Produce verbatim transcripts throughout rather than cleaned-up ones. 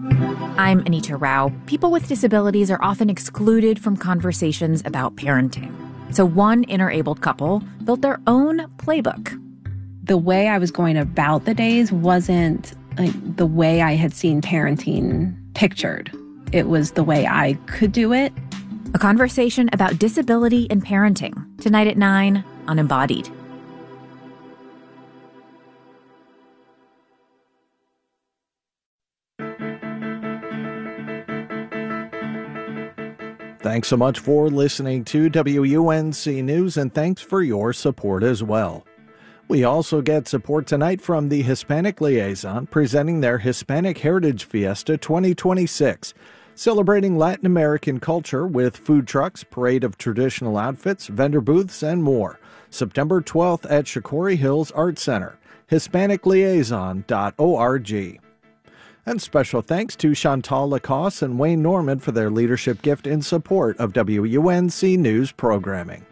I'm Anita Rao. People with disabilities are often excluded from conversations about parenting. So one inner-abled couple built their own playbook. The way I was going about the days wasn't like the way I had seen parenting pictured. It was the way I could do it. A conversation about disability and parenting. Tonight at nine on Embodied. Thanks so much for listening to W U N C News, and thanks for your support as well. We also get support tonight from the Hispanic Liaison presenting their Hispanic Heritage Fiesta twenty twenty-six, celebrating Latin American culture with food trucks, parade of traditional outfits, vendor booths, and more. September twelfth at Shikori Hills Art Center, hispanic liaison dot org. And special thanks to Chantal Lacoste and Wayne Norman for their leadership gift in support of W U N C News programming.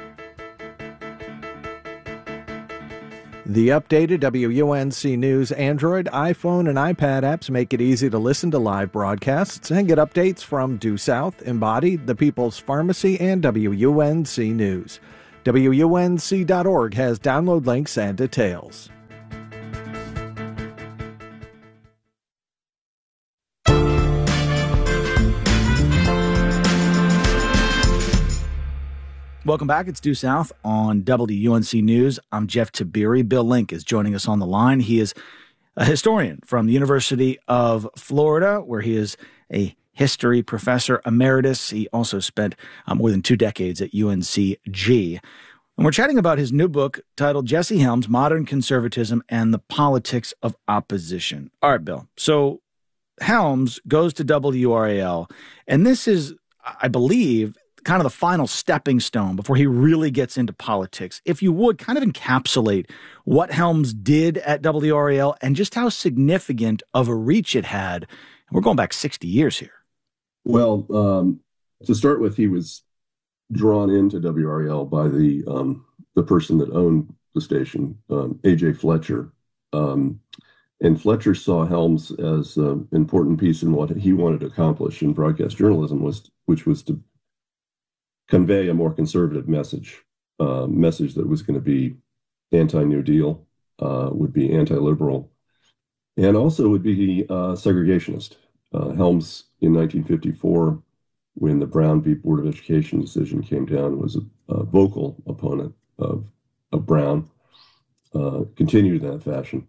The updated W U N C News Android, iPhone, and iPad apps make it easy to listen to live broadcasts and get updates from Due South, Embodied, The People's Pharmacy, and W U N C News. W U N C dot org has download links and details. Welcome back. It's Due South on W U N C News. I'm Jeff Tiberi. Bill Link is joining us on the line. He is a historian from the University of Florida, where he is a history professor emeritus. He also spent uh, more than two decades at U N C G. And we're chatting about his new book titled Jesse Helms, Modern Conservatism and the Politics of Opposition. All right, Bill. So Helms goes to W R A L, and this is, I believe, kind of the final stepping stone before he really gets into politics. If you would, kind of encapsulate what Helms did at W R A L and just how significant of a reach it had. We're going back sixty years here. Well, um, to start with, he was drawn into W R A L by the um, the person that owned the station, um, A J Fletcher. Um, and Fletcher saw Helms as an important piece in what he wanted to accomplish in broadcast journalism, was which was to convey a more conservative message, uh, message that was going to be anti-New Deal, uh, would be anti-liberal, and also would be uh, segregationist. Uh, Helms in nineteen fifty-four, when the Brown v. Board of Education decision came down, was a, a vocal opponent of, of Brown, uh, continued in that fashion.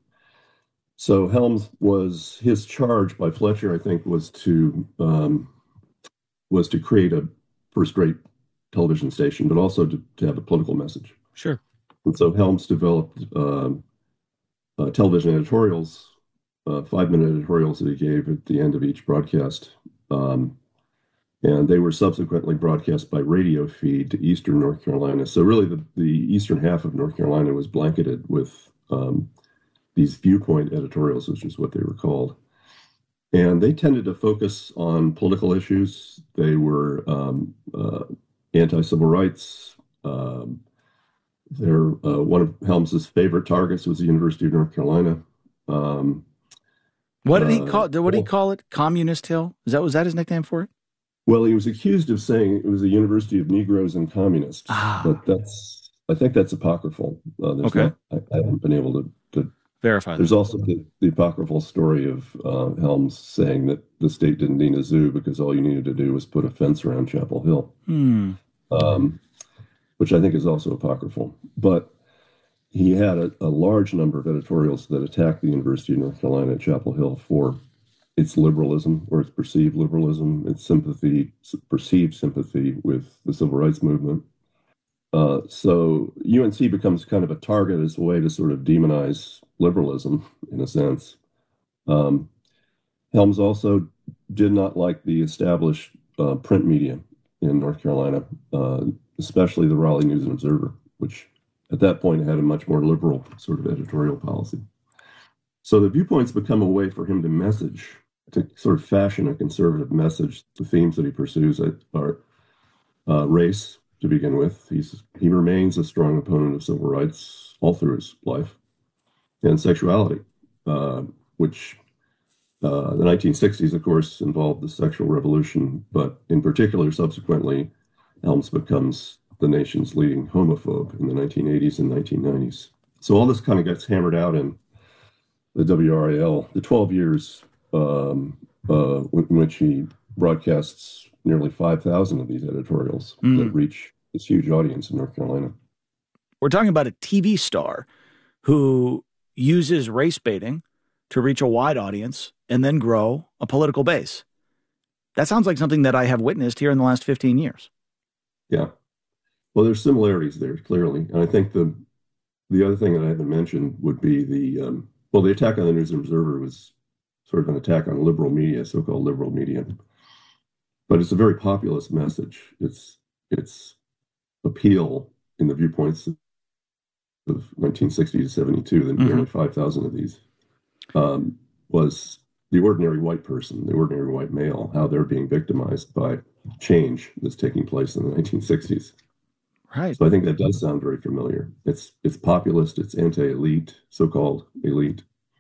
So Helms was, his charge by Fletcher, I think, was to um, was to create a first-rate television station, but also to, to have a political message. Sure. And so Helms developed um, uh, television editorials, uh, five-minute editorials that he gave at the end of each broadcast. Um, and they were subsequently broadcast by radio feed to eastern North Carolina. So really the, the eastern half of North Carolina was blanketed with um, these viewpoint editorials, which is what they were called. And they tended to focus on political issues. They were um, uh, anti-civil rights. Um, they're, uh, one of Helms's favorite targets was the University of North Carolina. Um, what did he uh, call? What did he call it? Communist Hill? Is that was that his nickname for it? Well, he was accused of saying it was the University of Negroes and Communists, ah. but that's I think that's apocryphal. Uh, okay, not, I, I haven't been able to, to verify. There's that. also the, the apocryphal story of uh, Helms saying that the state didn't need a zoo because all you needed to do was put a fence around Chapel Hill. Hmm. Um, which I think is also apocryphal. But he had a, a large number of editorials that attacked the University of North Carolina at Chapel Hill for its liberalism, or its perceived liberalism, its sympathy, perceived sympathy with the civil rights movement. Uh, so U N C becomes kind of a target as a way to sort of demonize liberalism, in a sense. Um, Helms also did not like the established uh, print media in North Carolina, uh, especially the Raleigh News and Observer, which at that point had a much more liberal sort of editorial policy. So the viewpoints become a way for him to message, to sort of fashion a conservative message. The themes that he pursues are uh, race, to begin with. He's, he remains a strong opponent of civil rights all through his life, and sexuality, uh, which Uh, the nineteen sixties, of course, involved the sexual revolution, but in particular, subsequently, Helms becomes the nation's leading homophobe in the nineteen eighties and nineteen nineties. So all this kind of gets hammered out in the W R A L, the twelve years um, uh, in which he broadcasts nearly five thousand of these editorials mm. that reach this huge audience in North Carolina. We're talking about a T V star who uses race baiting to reach a wide audience and then grow a political base. That sounds like something that I have witnessed here in the last fifteen years. Yeah. Well, there's similarities there, clearly. And I think the the other thing that I haven't mentioned would be the, um, well, the attack on the News Observer was sort of an attack on liberal media, so-called liberal media. But it's a very populist message. It's it's appeal in the viewpoints of nineteen sixty to seventy-two, then mm-hmm. nearly five thousand of these, um, was the ordinary white person, the ordinary white male, how they're being victimized by change that's taking place in the nineteen sixties. Right. So I think that does sound very familiar. It's it's populist, it's anti-elite, so-called elite.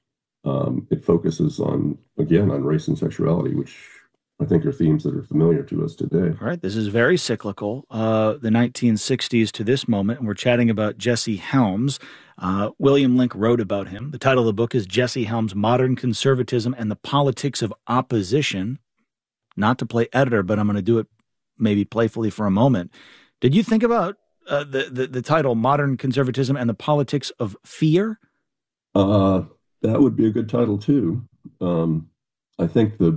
Um, it focuses on, again, on race and sexuality, which I think are themes that are familiar to us today. All right. This is very cyclical, uh, the nineteen sixties to this moment. And we're chatting about Jesse Helms. Uh, William Link wrote about him. The title of the book is Jesse Helms, Modern Conservatism and the Politics of Opposition. Not to play editor, but I'm going to do it maybe playfully for a moment. Did you think about uh, the, the, the title, Modern Conservatism and the Politics of Fear? Uh, that would be a good title, too. Um, I think the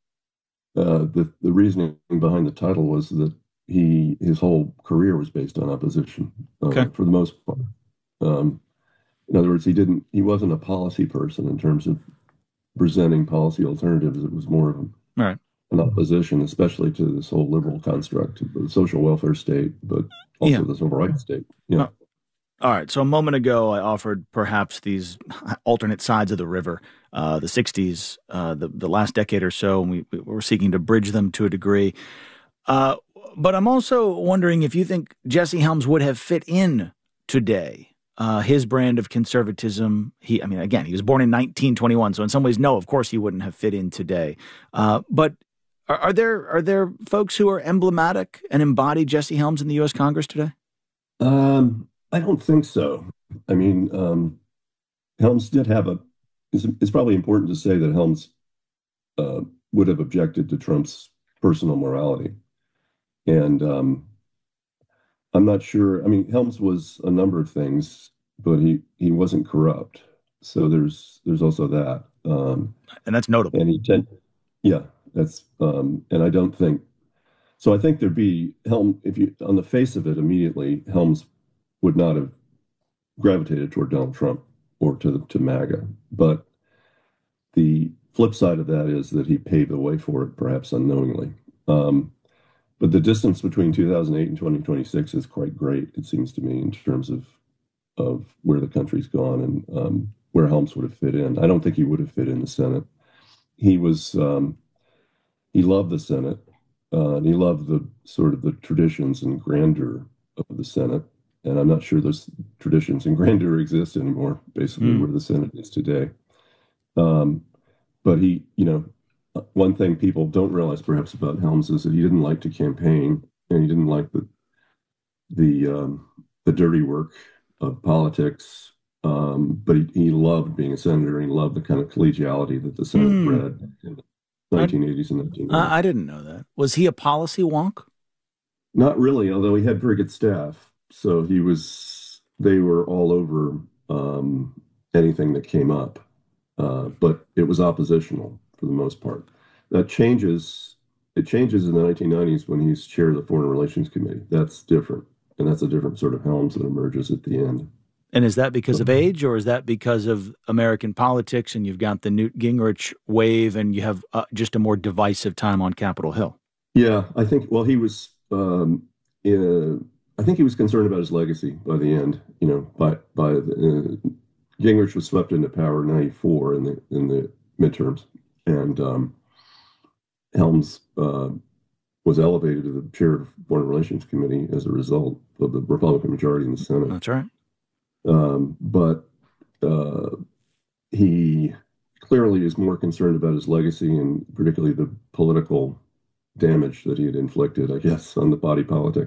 Uh, the the reasoning behind the title was that he his whole career was based on opposition, uh, okay. for the most part. Um, in other words, he didn't he wasn't a policy person in terms of presenting policy alternatives. It was more of a, right. an opposition, especially to this whole liberal construct of the social welfare state, but also yeah. the civil rights state. Yeah. Oh. All right. So a moment ago, I offered perhaps these alternate sides of the river, uh, the sixties, uh, the, the last decade or so, and we, we were seeking to bridge them to a degree. Uh, but I'm also wondering if you think Jesse Helms would have fit in today, uh, his brand of conservatism. He, I mean, again, he was born in nineteen twenty-one, so in some ways, no, of course he wouldn't have fit in today. Uh, but are, are there are there folks who are emblematic and embody Jesse Helms in the U S Congress today? Um. I don't think so. I mean, um, Helms did have a, it's, it's probably important to say that Helms uh, would have objected to Trump's personal morality. And um, I'm not sure, I mean, Helms was a number of things, but he, he wasn't corrupt. So there's there's also that. Um, and that's notable. And he tend, yeah, that's, um, and I don't think, so I think there'd be, Helm, if you, on the face of it immediately, Helms would not have gravitated toward Donald Trump or to the, to MAGA. But the flip side of that is that he paved the way for it, perhaps unknowingly. Um, but the distance between two thousand eight and twenty twenty-six is quite great, it seems to me, in terms of of where the country's gone and um, where Helms would have fit in. I don't think he would have fit in the Senate. He was, um, he loved the Senate, uh, and he loved the sort of the traditions and grandeur of the Senate. And I'm not sure those traditions and grandeur exist anymore, basically, mm. where the Senate is today. Um, but he, you know, one thing people don't realize perhaps about Helms is that he didn't like to campaign, and he didn't like the the um, the dirty work of politics. Um, but he, he loved being a senator, and he loved the kind of collegiality that the Senate mm. bred in the nineteen eighties and nineteen nineties. Uh, I didn't know that. Was he a policy wonk? Not really, although he had very good staff. So he was, they were all over um, anything that came up, uh, but it was oppositional for the most part. That changes, it changes in the nineteen nineties when he's chair of the Foreign Relations Committee. That's different. And that's a different sort of Helms that emerges at the end. And is that because of age, or is that because of American politics and you've got the Newt Gingrich wave and you have uh, just a more divisive time on Capitol Hill? Yeah, I think, well, he was, um, in, I think he was concerned about his legacy by the end. You know, by by the, uh, Gingrich was swept into power in ninety-four in the in the midterms, and um, Helms uh, was elevated to the chair of the Foreign Relations Committee as a result of the Republican majority in the Senate. That's right. Um, but uh, he clearly is more concerned about his legacy and particularly the political damage that he had inflicted, I guess, on the body politic.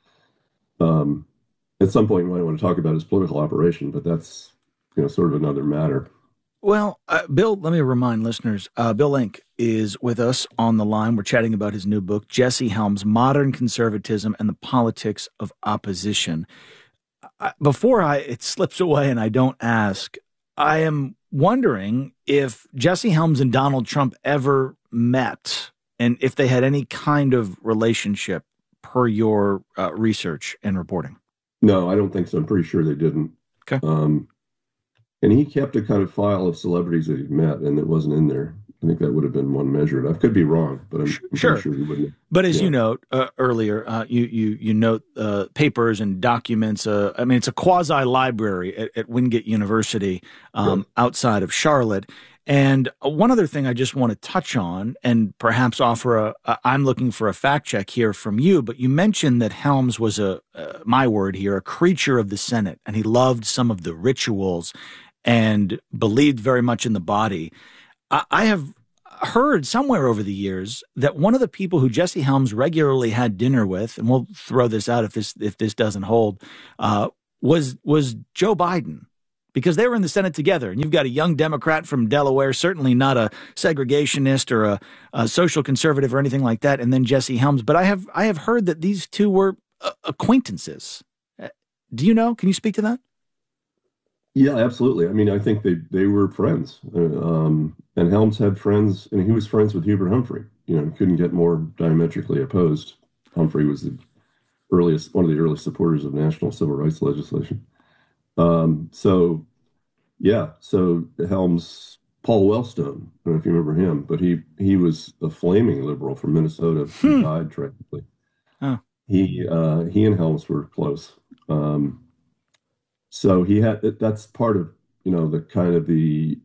Um, at some point, you might want to talk about his political operation, but that's, you know, sort of another matter. Well, uh, Bill, let me remind listeners, uh, Bill Link is with us on the line. We're chatting about his new book, Jesse Helms, Modern Conservatism and the Politics of Opposition. I, before I it slips away and I don't ask, I am wondering if Jesse Helms and Donald Trump ever met and if they had any kind of relationship per your uh, research and reporting. No, I don't think so. I'm pretty sure they didn't. Okay. Um, and he kept a kind of file of celebrities that he'd met, and it wasn't in there. I think that would have been one measure. I could be wrong, but I'm, I'm sure. sure he wouldn't. But as yeah. you note uh, earlier, uh, you you you note uh, papers and documents. Uh, I mean, it's a quasi library at, at Wingate University um, yeah. outside of Charlotte. And one other thing I just want to touch on, and perhaps offer a, a I'm looking for a fact check here from you. But you mentioned that Helms was a uh, my word here, a creature of the Senate, and he loved some of the rituals and believed very much in the body. I, I have heard somewhere over the years that one of the people who Jesse Helms regularly had dinner with, and we'll throw this out if this if this doesn't hold, uh, was was Joe Biden, because they were in the Senate together. And you've got a young Democrat from Delaware, certainly not a segregationist or a, a social conservative or anything like that, and then Jesse Helms. But I have I have heard that these two were uh, acquaintances. Uh, do you know? Can you speak to that? Yeah, absolutely. I mean, I think they, they were friends. Uh, um, and Helms had friends, and he was friends with Hubert Humphrey. You know, couldn't get more diametrically opposed. Humphrey was the earliest, one of the earliest supporters of national civil rights legislation. Um, so, yeah, so Helms, Paul Wellstone, I don't know if you remember him, but he, he was a flaming liberal from Minnesota who hmm. died tragically. Oh. He, uh, he and Helms were close. Um, So he had, that's part of, you know, the kind of the,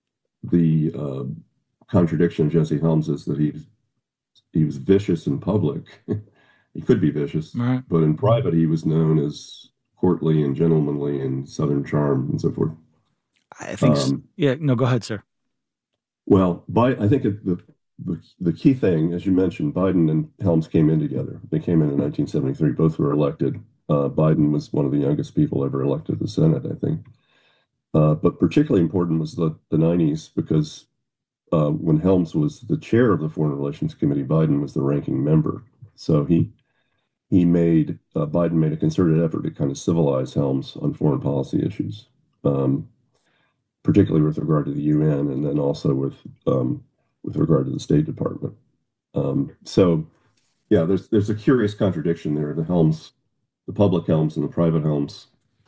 the uh, contradiction of Jesse Helms is that he, he was vicious in public. He could be vicious, right. But in private, he was known as courtly and gentlemanly and Southern charm and so forth. I think, um, so. yeah, no, go ahead, sir. Well, by, I think it, the, the, the key thing, as you mentioned, Biden and Helms came in together. They came in in nineteen seventy-three, both were elected. Uh, Biden was one of the youngest people ever elected to the Senate, I think. Uh, but particularly important was the, the nineties, because uh, when Helms was the chair of the Foreign Relations Committee, Biden was the ranking member. So he he made, uh, Biden made a concerted effort to kind of civilize Helms on foreign policy issues, um, particularly with regard to the U N and then also with um, with regard to the State Department. Um, so, yeah, there's there's a curious contradiction there. The Helms, the public Helms and the private Helms,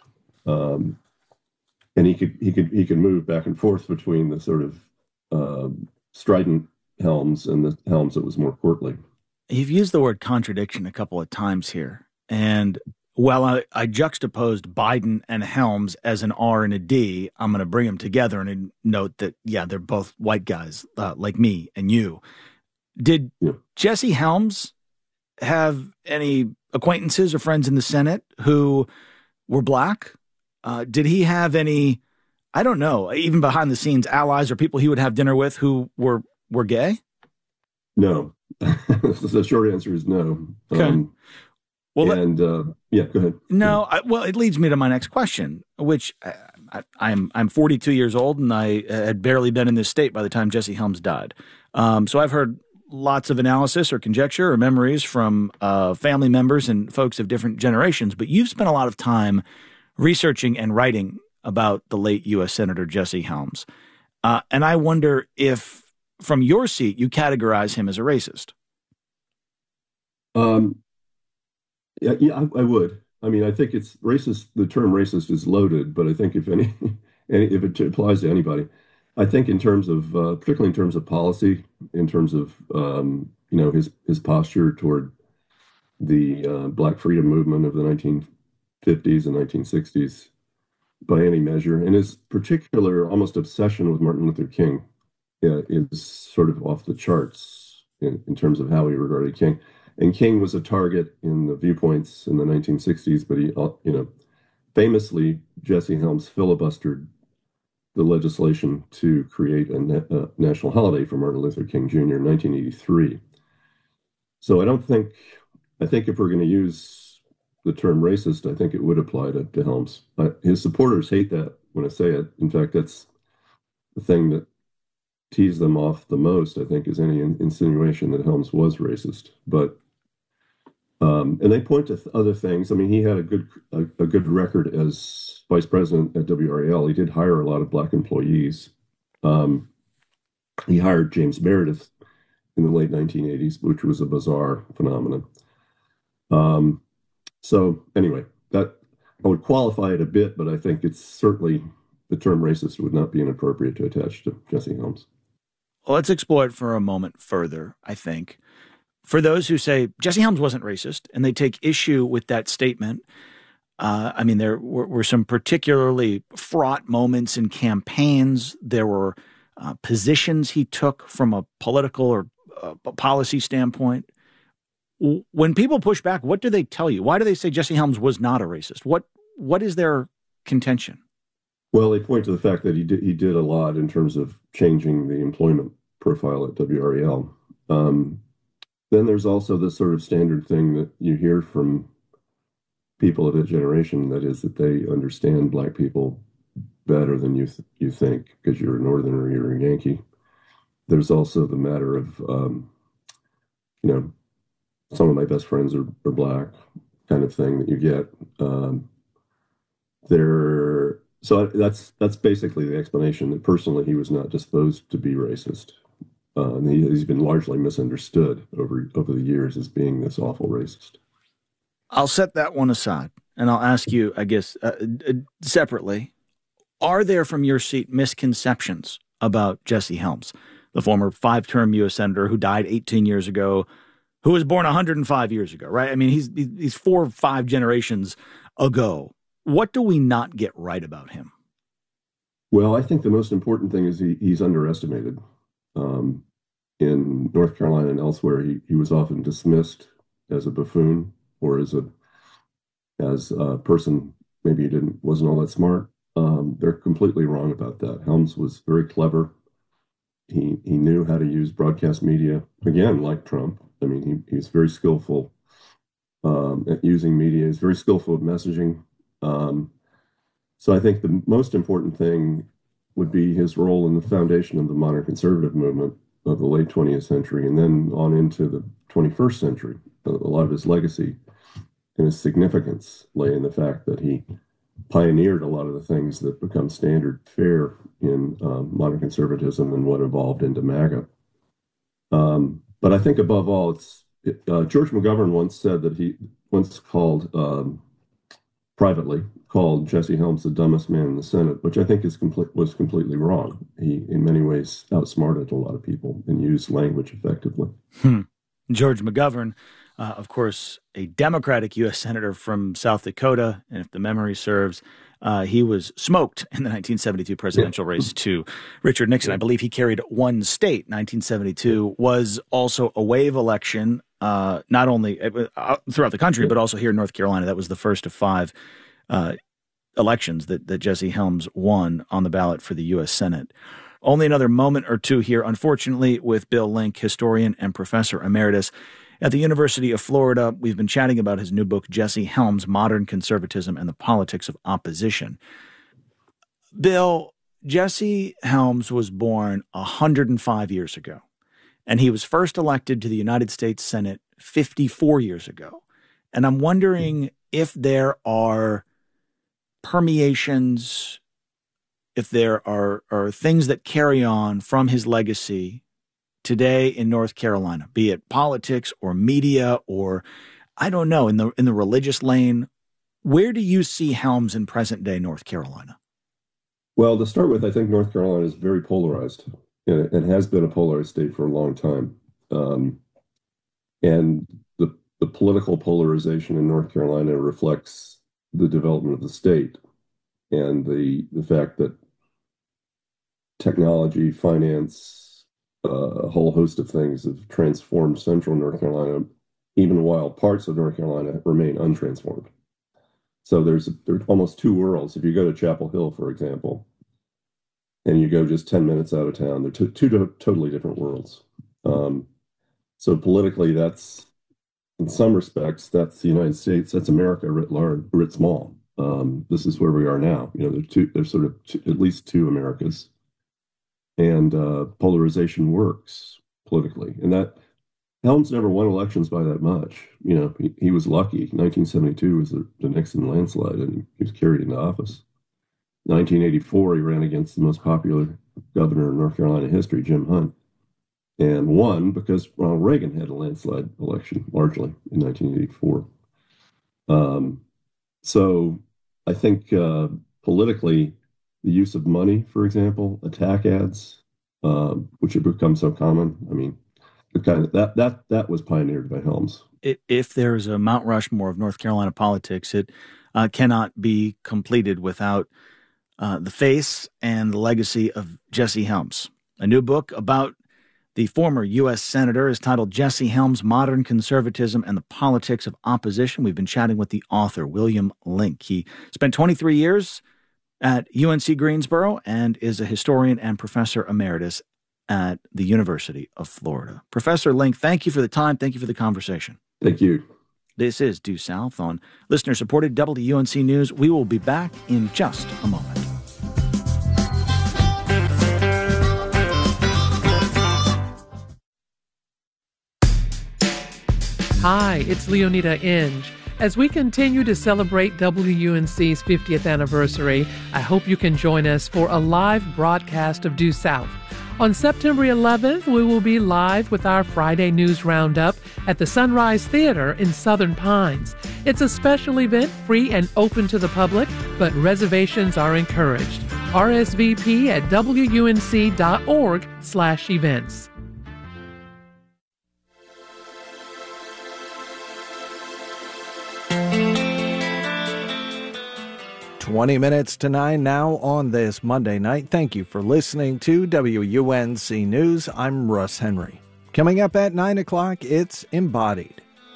um, and he could he could he could move back and forth between the sort of uh, strident Helms and the Helms that was more courtly. You've used the word contradiction a couple of times here, and while I, I juxtaposed Biden and Helms as an R and a D, I'm going to bring them together and note that yeah, they're both white guys uh, like me and you. Did yeah. Jesse Helms have any acquaintances or friends in the Senate who were black? Uh, did he have any, I don't know, even behind the scenes allies or people he would have dinner with who were, were gay? No. The short answer is no. Okay. Um, well, and uh, yeah, go ahead. No, I, well, it leads me to my next question, which I, I, I'm I'm forty-two years old and I had barely been in this state by the time Jesse Helms died. Um, so I've heard lots of analysis or conjecture or memories from uh, family members and folks of different generations, but you've spent a lot of time researching and writing about the late U S Senator Jesse Helms. Uh, and I wonder if, from your seat, you categorize him as a racist. Um, yeah, yeah I, I would. I mean, I think it's racist. The term racist is loaded, but I think if any, if it applies to anybody, I think in terms of, uh, particularly in terms of policy, in terms of, um, you know, his, his posture toward the uh, Black freedom movement of the nineteen fifties and nineteen sixties, by any measure, and his particular almost obsession with Martin Luther King uh, is sort of off the charts in, in terms of how he regarded King. And King was a target in the viewpoints in the nineteen sixties, but he, you know, famously, Jesse Helms filibustered the legislation to create a, na- a national holiday for Martin Luther King Junior in nineteen eighty-three. So I don't think, I think if we're going to use the term racist, I think it would apply to, to Helms. Uh, his supporters hate that when I say it. In fact, that's the thing that tease them off the most, I think, is any in- insinuation that Helms was racist. But um, and they point to th- other things. I mean, he had a good a, a good record as vice president at W R A L. He did hire a lot of black employees. Um, he hired James Meredith in the late nineteen eighties, which was a bizarre phenomenon. Um, so anyway, that I would qualify it a bit, but I think it's certainly the term racist would not be inappropriate to attach to Jesse Helms. Well, let's explore it for a moment further, I think. For those who say Jesse Helms wasn't racist and they take issue with that statement, uh, I mean, there were, were some particularly fraught moments in campaigns. There were uh, positions he took from a political or uh, a policy standpoint. When people push back, what do they tell you? Why do they say Jesse Helms was not a racist? What What is their contention? Well, they point to the fact that he did he did a lot in terms of changing the employment profile at W R A L. Um, then there's also this sort of standard thing that you hear from people of that generation, that is that they understand black people better than you th- you think because you're a Northerner or you're a Yankee. There's also the matter of, um, you know, some of my best friends are, are black kind of thing that you get. Um, there, so that's that's basically the explanation, that personally he was not disposed to be racist. Uh, and he, he's been largely misunderstood over over the years as being this awful racist. I'll set that one aside, and I'll ask you, I guess, uh, uh, separately, are there from your seat misconceptions about Jesse Helms, the former five-term U S senator who died eighteen years ago, who was born one hundred five years ago, right? I mean, he's he's four or five generations ago. What do we not get right about him? Well, I think the most important thing is he, he's underestimated. Um, in North Carolina and elsewhere, he, he was often dismissed as a buffoon or as a as a person maybe he didn't wasn't all that smart. Um, they're completely wrong about that. Helms was very clever. He he knew how to use broadcast media, again, like Trump. I mean, he, he's very skillful um, at using media. He's very skillful at messaging. Um, so I think the most important thing would be his role in the foundation of the modern conservative movement of the late twentieth century and then on into the twenty-first century. A lot of his legacy and his significance lay in the fact that he pioneered a lot of the things that become standard fare in um, modern conservatism and what evolved into MAGA. Um, but I think above all, it's it, uh, George McGovern once said that he once called um, privately called Jesse Helms the dumbest man in the Senate, which I think is complete was completely wrong. He, in many ways, outsmarted a lot of people and used language effectively. Hmm. George McGovern, uh, of course, a Democratic U S senator from South Dakota, and if the memory serves, uh, he was smoked in the nineteen seventy-two presidential yeah. race to Richard Nixon. Yeah. I believe he carried one state. nineteen seventy-two was also a wave election, uh, not only uh, throughout the country, yeah. but also here in North Carolina. That was the first of five uh, elections that, that Jesse Helms won on the ballot for the U S Senate. Only another moment or two here, unfortunately, with Bill Link, historian and professor emeritus at the University of Florida. We've been chatting about his new book, Jesse Helms, Modern Conservatism and the Politics of Opposition. Bill, Jesse Helms was born one hundred five years ago, and he was first elected to the United States Senate fifty-four years ago. And I'm wondering if there are permeations, if there are, are things that carry on from his legacy today in North Carolina, be it politics or media or, I don't know, in the in the religious lane. Where do you see Helms in present-day North Carolina? Well, to start with, I think North Carolina is very polarized, and it, it has been a polarized state for a long time. Um, and the, the political polarization in North Carolina reflects the development of the state and the the fact that technology, finance, uh, a whole host of things have transformed central North Carolina, even while parts of North Carolina remain untransformed. So there's there's almost two worlds. If you go to Chapel Hill, for example, and you go just ten minutes out of town. They're two, two to- totally different worlds. Um, so politically, that's, in some respects, that's the United States, that's America writ large, writ small. Um, this is where we are now. You know, there's two, there's sort of two, at least two Americas, and uh, polarization works politically. And that Helms never won elections by that much. You know, he, he was lucky. nineteen seventy-two was the, the Nixon landslide, and he, he was carried into office. nineteen eighty-four, he ran against the most popular governor in North Carolina history, Jim Hunt, and won because Ronald Reagan had a landslide election, largely, in nineteen eighty-four. Um, so I think uh, politically, the use of money, for example, attack ads, uh, which have become so common, I mean, the kind of, that that that was pioneered by Helms. If there's a Mount Rushmore of North Carolina politics, it uh, cannot be completed without uh, the face and the legacy of Jesse Helms. A new book about the former U S Senator is titled Jesse Helms, Modern Conservatism and the Politics of Opposition. We've been chatting with the author, William Link. He spent twenty-three years at U N C Greensboro and is a historian and professor emeritus at the University of Florida. Professor Link, thank you for the time. Thank you for the conversation. Thank you. This is Due South on listener-supported W U N C News. We will be back in just a moment. Hi, it's Leonida Inge. As we continue to celebrate W U N C's fiftieth anniversary, I hope you can join us for a live broadcast of Due South. On September eleventh, we will be live with our Friday News Roundup at the Sunrise Theater in Southern Pines. It's a special event, free and open to the public, but reservations are encouraged. R S V P at W U N C dot org slash events. twenty minutes to nine now on this Monday night. Thank you for listening to W U N C News. I'm Russ Henry. Coming up at nine o'clock, it's Embodied.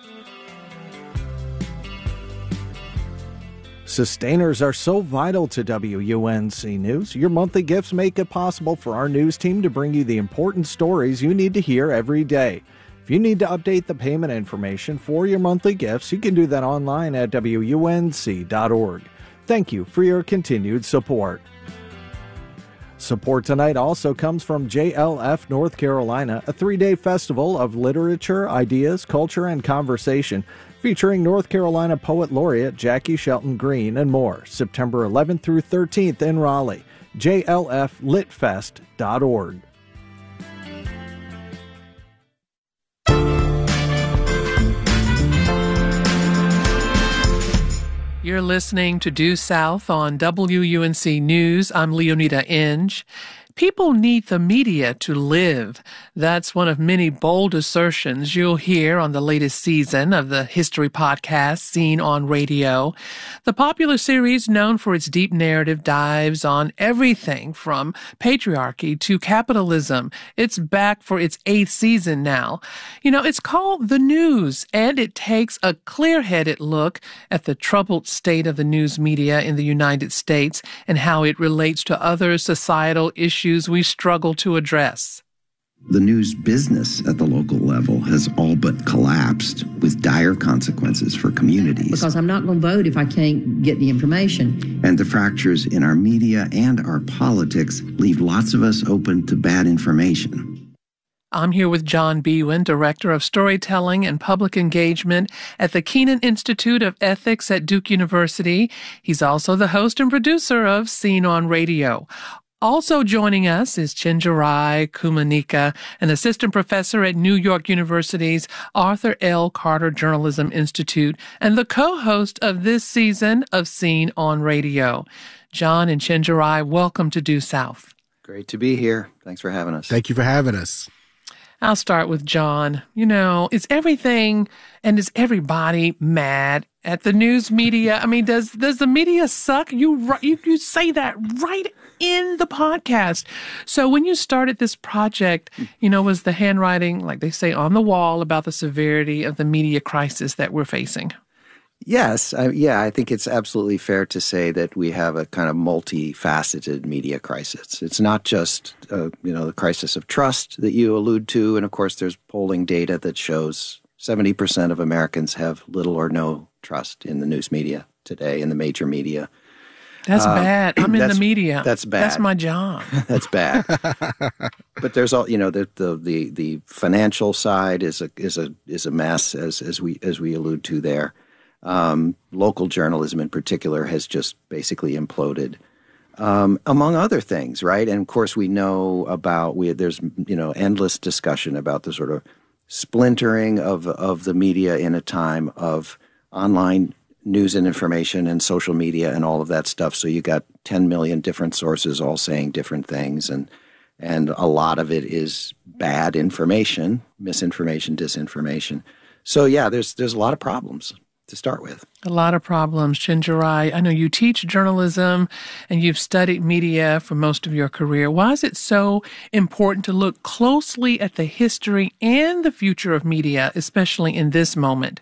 Sustainers are so vital to W U N C News. Your monthly gifts make it possible for our news team to bring you the important stories you need to hear every day. If you need to update the payment information for your monthly gifts, you can do that online at W U N C dot org. Thank you for your continued support. Support tonight also comes from J L F North Carolina, a three-day festival of literature, ideas, culture, and conversation featuring North Carolina Poet Laureate Jackie Shelton Green and more, September eleventh through thirteenth in Raleigh. J L F lit fest dot org. You're listening to Due South on W U N C News. I'm Leonida Inge. People need the media to live. That's one of many bold assertions you'll hear on the latest season of the history podcast Scene on Radio. The popular series, known for its deep narrative dives on everything from patriarchy to capitalism. It's back for its eighth season now. You know, it's called The News, and it takes a clear-headed look at the troubled state of the news media in the United States and how it relates to other societal issues we struggle to address. The news business at the local level has all but collapsed with dire consequences for communities. Because I'm not going to vote if I can't get the information. And the fractures in our media and our politics leave lots of us open to bad information. I'm here with John Biewen, Director of Storytelling and Public Engagement at the Kenan Institute of Ethics at Duke University. He's also the host and producer of Scene on Radio. Also joining us is Chenjerai Kumanyika, an assistant professor at New York University's Arthur L. Carter Journalism Institute and the co-host of this season of Scene on Radio. John and Chenjerai, welcome to Due South. Great to be here. Thanks for having us. Thank you for having us. I'll start with John. You know, is everything and is everybody mad at the news media? I mean, does does the media suck? You you you say that right in the podcast. So when you started this project, you know, was the handwriting, like they say, on the wall about the severity of the media crisis that we're facing? Yes. I, yeah, I think it's absolutely fair to say that we have a kind of multifaceted media crisis. It's not just, uh, you know, the crisis of trust that you allude to. And of course, there's polling data that shows seventy percent of Americans have little or no trust in the news media today, in the major media. That's um, bad. I'm in the media. That's bad. That's my job. That's bad. But there's all, you know, the, the the the financial side is a is a is a mess, as as we as we allude to there. Um, local journalism in particular has just basically imploded, um, among other things, right? And of course, we know about we there's you know endless discussion about the sort of splintering of of the media in a time of online news and information and social media and all of that stuff. So you got ten million different sources all saying different things, and and a lot of it is bad information, misinformation, disinformation. So yeah, there's there's a lot of problems to start with. A lot of problems. Chenjerai, I know you teach journalism and you've studied media for most of your career. Why is it so important to look closely at the history and the future of media, especially in this moment?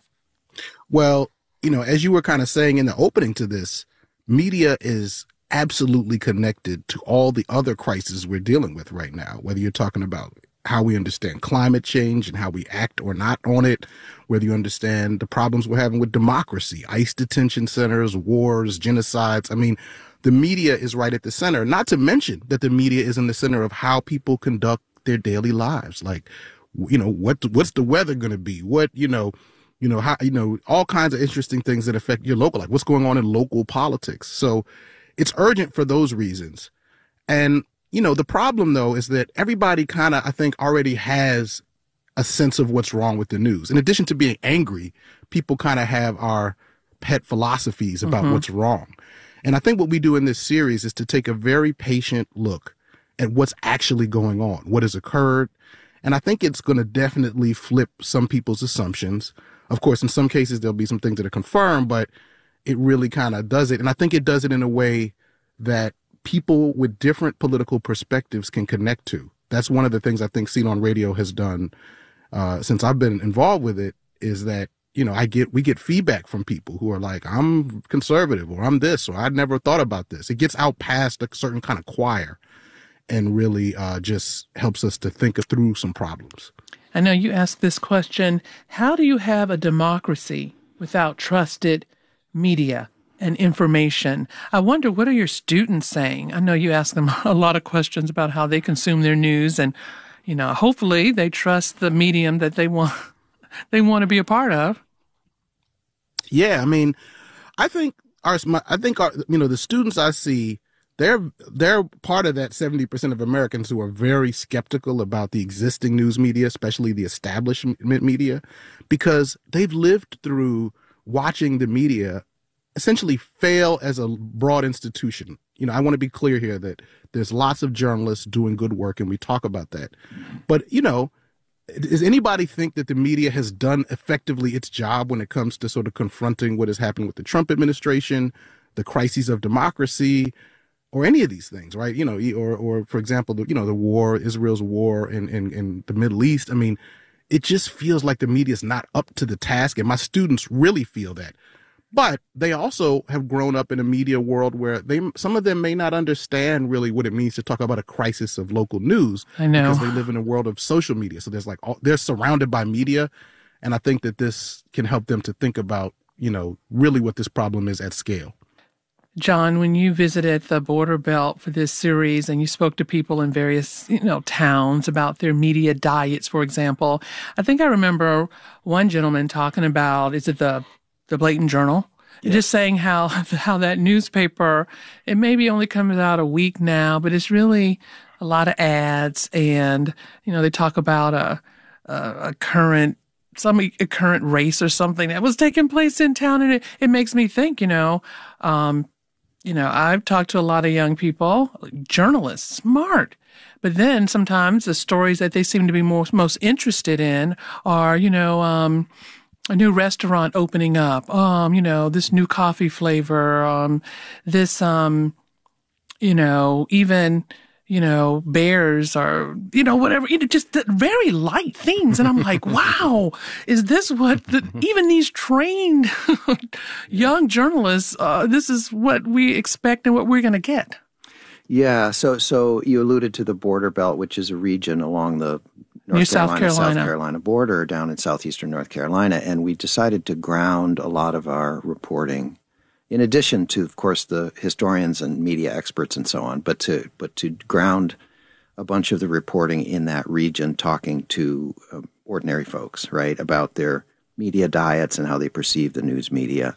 Well, you know, as you were kind of saying in the opening to this, media is absolutely connected to all the other crises we're dealing with right now, whether you're talking about how we understand climate change and how we act or not on it, whether you understand the problems we're having with democracy, ICE detention centers, wars, genocides. I mean, the media is right at the center, not to mention that the media is in the center of how people conduct their daily lives. Like, you know, what what's the weather going to be? What, you know, you know, how, you know, all kinds of interesting things that affect your local life. What's going on in local politics? So it's urgent for those reasons. And you know, the problem, though, is that everybody kind of, I think, already has a sense of what's wrong with the news. In addition to being angry, people kind of have our pet philosophies about mm-hmm. what's wrong. And I think what we do in this series is to take a very patient look at what's actually going on, what has occurred. And I think it's going to definitely flip some people's assumptions. Of course, in some cases, there'll be some things that are confirmed, but it really kind of does it. And I think it does it in a way that people with different political perspectives can connect to. That's one of the things I think Scene on Radio has done uh, since I've been involved with it, is that, you know, I get, we get feedback from people who are like, I'm conservative, or I'm this, or I'd never thought about this. It gets out past a certain kind of choir and really uh, just helps us to think through some problems. I know you asked this question, how do you have a democracy without trusted media and information? I wonder, what are your students saying? I know you ask them a lot of questions about how they consume their news, and, you know, hopefully they trust the medium that they want, they want to be a part of. Yeah. I mean, I think our, I think our, you know, the students I see, they're, they're part of that seventy percent of Americans who are very skeptical about the existing news media, especially the establishment media, because they've lived through watching the media essentially fail as a broad institution. You know, I want to be clear here that there's lots of journalists doing good work, and we talk about that. But, you know, does anybody think that the media has done effectively its job when it comes to sort of confronting what has happened with the Trump administration, the crises of democracy, or any of these things, right? You know, or, or for example, the, you know, the war, Israel's war in, in, in the Middle East. I mean, it just feels like the media is not up to the task, and my students really feel that. But they also have grown up in a media world where they, some of them may not understand really what it means to talk about a crisis of local news. I know. Because they live in a world of social media. So there's like, all, they're surrounded by media. And I think that this can help them to think about, you know, really what this problem is at scale. John, when you visited the border belt for this series and you spoke to people in various, you know, towns about their media diets, for example, I think I remember one gentleman talking about, is it the the Blatant Journal, yeah. just saying how how that newspaper, it maybe only comes out a week now, but it's really a lot of ads, and you know they talk about a a, a current some a current race or something that was taking place in town, and it, it makes me think, you know, um, you know, I've talked to a lot of young people, journalists, smart. But then sometimes the stories that they seem to be most most interested in are, you know, um, a new restaurant opening up, um, you know, this new coffee flavor, um, this, um, you know, even you know, bears or, you know, whatever, you know, just the very light things. And I'm like, wow, is this what the, even these trained young journalists, uh, this is what we expect and what we're going to get? Yeah. So, so you alluded to the Border Belt, which is a region along the North Near Carolina, South Carolina. South Carolina border down in southeastern North Carolina. And we decided to ground a lot of our reporting, in addition to, of course, the historians and media experts and so on, but to but to ground a bunch of the reporting in that region, talking to uh, ordinary folks, right, about their media diets and how they perceive the news media.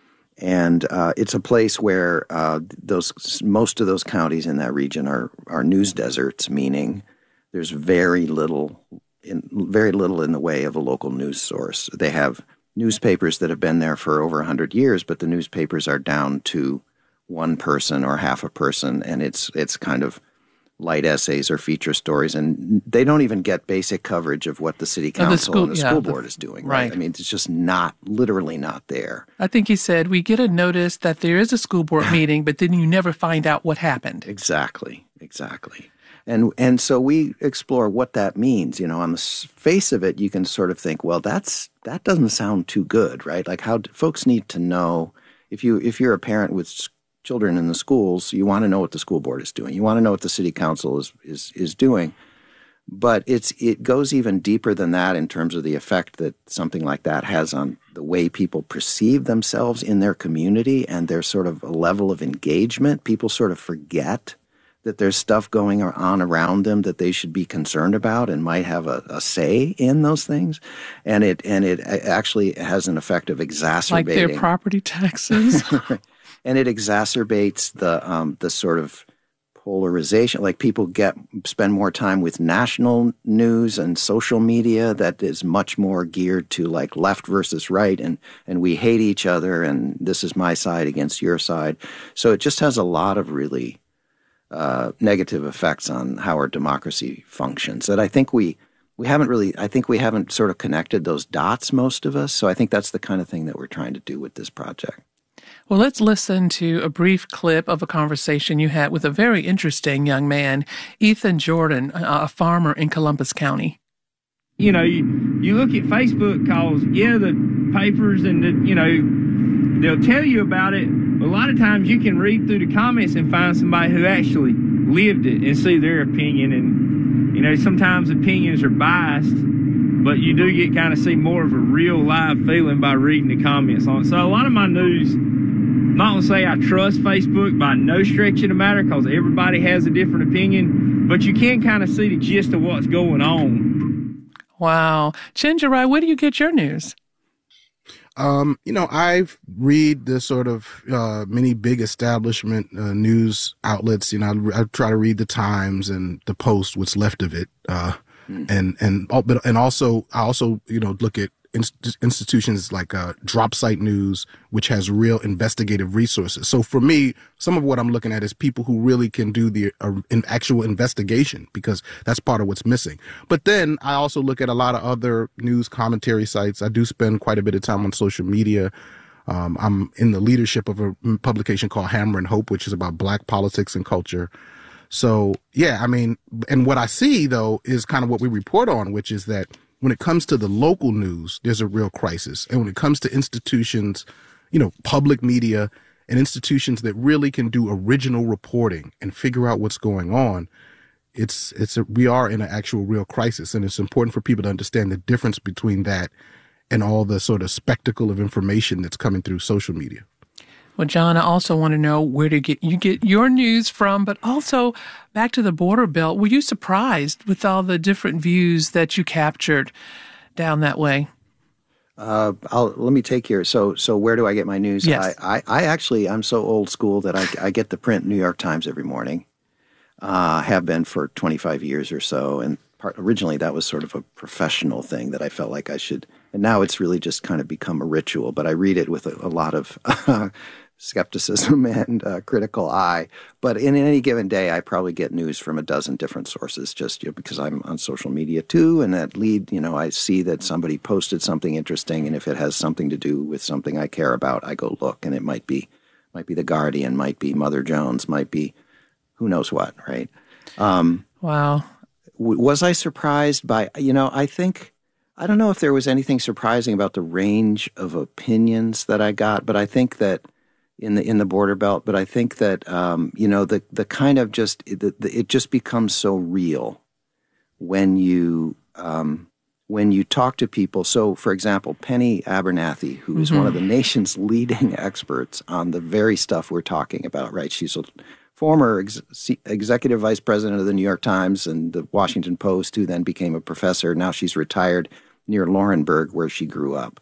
And uh, it's a place where uh, those most of those counties in that region are are news deserts, meaning there's very little in very little in the way of a local news source. They have newspapers that have been there for over one hundred years, but the newspapers are down to one person or half a person, and it's it's kind of light essays or feature stories, and they don't even get basic coverage of what the city council oh, the school, and the yeah, school board the, is doing. Right. right? I mean, it's just not, literally not there. I think he said, we get a notice that there is a school board meeting, but then you never find out what happened. Exactly, exactly. And and so we explore what that means. You know, on the face of it, you can sort of think, well, that's that doesn't sound too good, right? Like, how folks need to know, if you if you're a parent with children in the schools, you want to know what the school board is doing. You want to know what the city council is is is doing. But it's it goes even deeper than that in terms of the effect that something like that has on the way people perceive themselves in their community and their sort of a level of engagement. People sort of forget that there's stuff going on around them that they should be concerned about and might have a, a say in those things. And it and it actually has an effect of exacerbating. Like their property taxes. And it exacerbates the um, the sort of polarization. Like, people get spend more time with national news and social media that is much more geared to like left versus right, and and we hate each other, and this is my side against your side. So it just has a lot of really uh, negative effects on how our democracy functions that I think we we haven't really I think we haven't sort of connected those dots, most of us. So I think that's the kind of thing that we're trying to do with this project. Well, let's listen to a brief clip of a conversation you had with a very interesting young man, Ethan Jordan, a farmer in Columbus County. You know, you, you look at Facebook calls, yeah, the papers and, the, you know, they'll tell you about it. But a lot of times you can read through the comments and find somebody who actually lived it and see their opinion. And, you know, sometimes opinions are biased, but you do get kind of see more of a real live feeling by reading the comments on it. So a lot of my news, I'm not going to say I trust Facebook by no stretch of the matter, because everybody has a different opinion, but you can kind of see the gist of what's going on. Wow. Chenjerai, where do you get your news? Um, you know, I read the sort of uh, many big establishment uh, news outlets. You know, I, I try to read the Times and the Post, what's left of it, uh, mm. and and but and also I also you know look at inst- institutions like uh, Drop Site News, which has real investigative resources. So for me, some of what I'm looking at is people who really can do the uh, an actual investigation, because that's part of what's missing. But then I also look at a lot of other news commentary sites. I do spend quite a bit of time on social media. Um, I'm in the leadership of a publication called Hammer and Hope, which is about Black politics and culture. So, yeah, I mean, and what I see, though, is kind of what we report on, which is that when it comes to the local news, there's a real crisis. And when it comes to institutions, you know, public media and institutions that really can do original reporting and figure out what's going on, it's, it's a, we are in an actual real crisis. And it's important for people to understand the difference between that and all the sort of spectacle of information that's coming through social media. Well, John, I also want to know where to get you get your news from, but also back to the border belt. Were you surprised with all the different views that you captured down that way? Uh, I'll, let me take your, so, so where do I get my news? Yes. I, I, I actually, I'm so old school that I, I get the print New York Times every morning. Uh, have been for twenty-five years or so. And part, originally that was sort of a professional thing that I felt like I should, and now it's really just kind of become a ritual, but I read it with a, a lot of uh, skepticism and uh, critical eye. But in any given day, I probably get news from a dozen different sources, just you know, because I'm on social media too. And that lead, you know, I see that somebody posted something interesting, and if it has something to do with something I care about, I go look, and it might be, might be The Guardian, might be Mother Jones, might be who knows what, right? Um, wow. W- was I surprised by, you know, I think, I don't know if there was anything surprising about the range of opinions that I got, but I think that in the in the border belt, but I think that, um, you know, the, the kind of just, the, the, it just becomes so real when you, um, when you talk to people. So, for example, Penny Abernathy, who is mm-hmm. one of the nation's leading experts on the very stuff we're talking about, right? She's a former ex- executive vice president of the New York Times and the Washington Post, who then became a professor. Now she's retired near Laurinburg, where she grew up.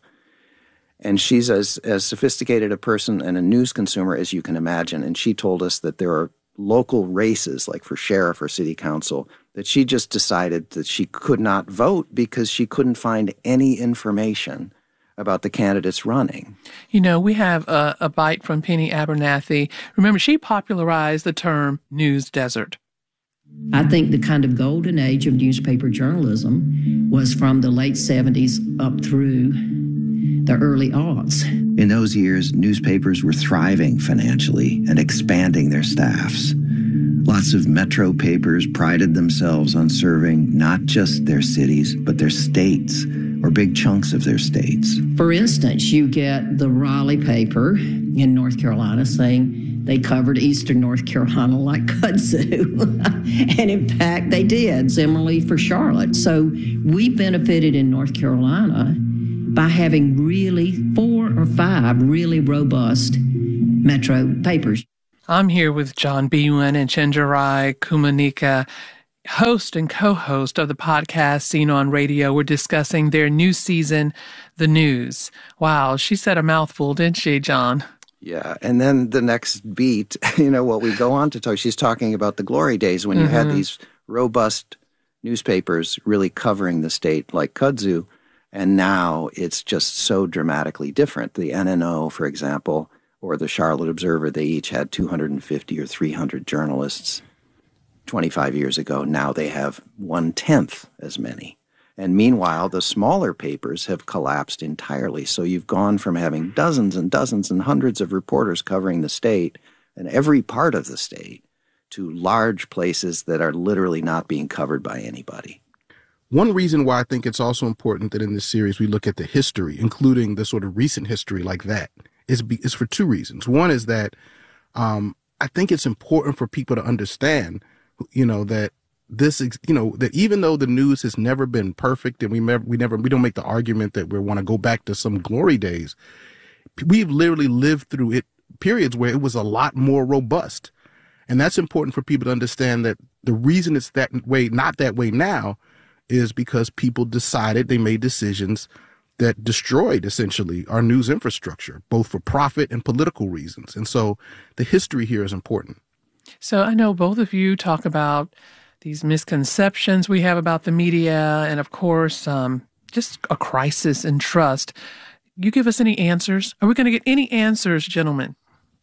And she's as, as sophisticated a person and a news consumer as you can imagine. And she told us that there are local races, like for sheriff or city council, that she just decided that she could not vote because she couldn't find any information about the candidates running. You know, we have a, a bite from Penny Abernathy. Remember, she popularized the term news desert. I think the kind of golden age of newspaper journalism was from the late seventies up through the early aughts. In those years, newspapers were thriving financially and expanding their staffs. Lots of metro papers prided themselves on serving not just their cities, but their states, or big chunks of their states. For instance, you get the Raleigh paper in North Carolina saying they covered eastern North Carolina like kudzu. And in fact, they did. Similarly for Charlotte. So we benefited in North Carolina by having really four or five really robust metro papers. I'm here with John Biewen and Chenjerai Kumanyika, host and co-host of the podcast Scene on Radio. We're discussing their new season, The News. Wow, she said a mouthful, didn't she, John? Yeah, and then the next beat, you know, what we go on to talk, she's talking about the glory days when you mm-hmm. had these robust newspapers really covering the state like kudzu, and now it's just so dramatically different. The N N O, for example, or the Charlotte Observer, they each had two hundred fifty or three hundred journalists twenty-five years ago. Now they have one-tenth as many. And meanwhile, the smaller papers have collapsed entirely. So you've gone from having dozens and dozens and hundreds of reporters covering the state and every part of the state to large places that are literally not being covered by anybody. One reason why I think it's also important that in this series we look at the history, including the sort of recent history like that, is, be, is for two reasons. One is that um, I think it's important for people to understand, you know, that this, you know, that even though the news has never been perfect, and we never, we never, we don't make the argument that we want to go back to some glory days, we've literally lived through it periods where it was a lot more robust. And that's important for people to understand, that the reason it's that way, not that way now, is because people decided, they made decisions that destroyed essentially our news infrastructure, both for profit and political reasons. And so the history here is important. So I know both of you talk about these misconceptions we have about the media, and of course, um, just a crisis in trust. You give us any answers? Are we going to get any answers, gentlemen?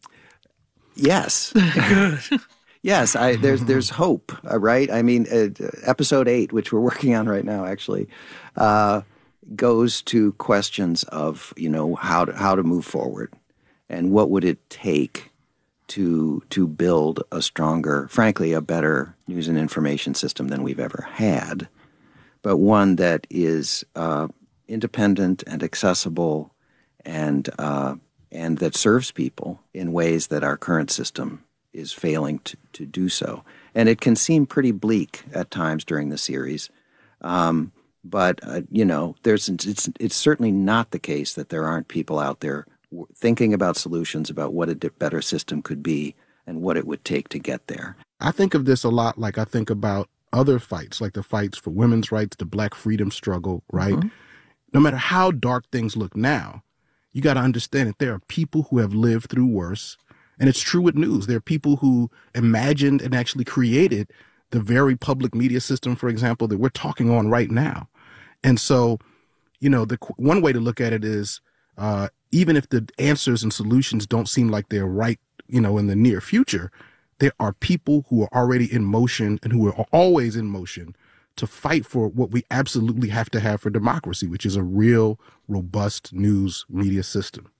Yes. Good. Yes, I, there's there's hope, uh, right? I mean, uh, episode eight, which we're working on right now, actually, uh, goes to questions of, you know, how to, how to move forward, and what would it take to to build a stronger, frankly, a better news and information system than we've ever had, but one that is uh, independent and accessible, and uh, and that serves people in ways that our current system is failing to, to do so. And it can seem pretty bleak at times during the series, um, but uh, you know, there's it's it's certainly not the case that there aren't people out there thinking about solutions about what a better system could be and what it would take to get there. I think of this a lot like I think about other fights, like the fights for women's rights, the Black freedom struggle, right? Mm-hmm. No matter how dark things look now, you got to understand that there are people who have lived through worse. And it's true with news. There are people who imagined and actually created the very public media system, for example, that we're talking on right now. And so, you know, the one way to look at it is, uh, even if the answers and solutions don't seem like they're right, you know, in the near future, there are people who are already in motion and who are always in motion to fight for what we absolutely have to have for democracy, which is a real, robust news media system.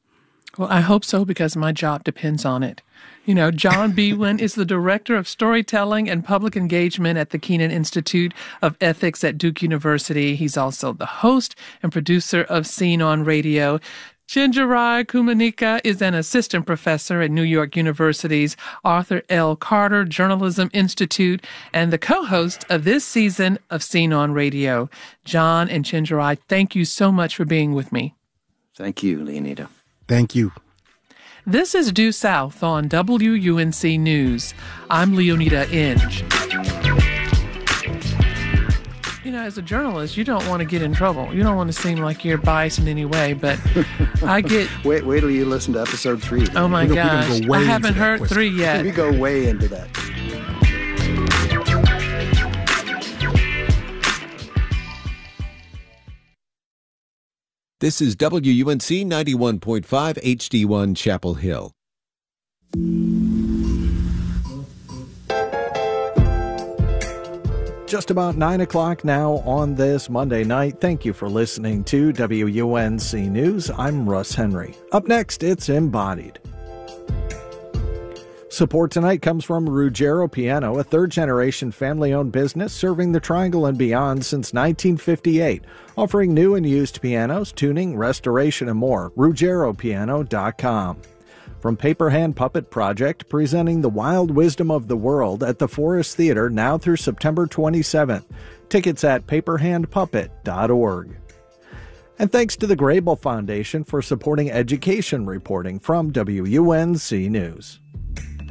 Well, I hope so, because my job depends on it. You know, John Biewen is the Director of Storytelling and Public Engagement at the Kenan Institute of Ethics at Duke University. He's also the host and producer of Scene on Radio. Chenjerai Kumanyika is an assistant professor at New York University's Arthur L. Carter Journalism Institute and the co-host of this season of Scene on Radio. John and Chenjerai, thank you so much for being with me. Thank you, Leonida. Thank you. This is Due South on W U N C News. I'm Leonida Inge. You know, as a journalist, you don't want to get in trouble. You don't want to seem like you're biased in any way, but I get... wait, wait till you listen to episode three. Then. Oh, my we gosh. Go I haven't heard question. three yet. We go way into that. This is W U N C ninety-one point five H D one Chapel Hill. Just about nine o'clock now on this Monday night. Thank you for listening to W U N C News. I'm Russ Henry. Up next, it's Embodied. Support tonight comes from Ruggiero Piano, a third-generation family-owned business serving the Triangle and beyond since nineteen fifty-eight, offering new and used pianos, tuning, restoration, and more. Ruggiero Piano dot com. From Paper Hand Puppet Project, presenting the wild wisdom of the world at the Forest Theater now through September twenty-seventh. Tickets at paper hand puppet dot org. And thanks to the Grable Foundation for supporting education reporting from W U N C News.